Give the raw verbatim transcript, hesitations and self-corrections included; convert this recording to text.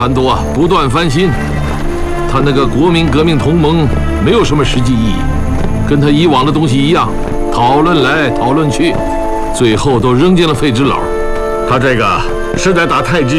潘多啊，不断翻新，他那个国民革命同盟没有什么实际意义，跟他以往的东西一样，讨论来讨论去，最后都扔进了废纸篓。 他这个是在打太极